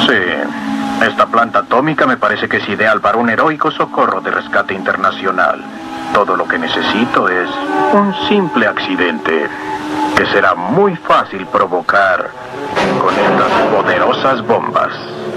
Sí. Esta planta atómica me parece que es ideal para un heroico socorro de rescate internacional. Todo lo que necesito es un simple accidente que será muy fácil provocar con estas poderosas bombas.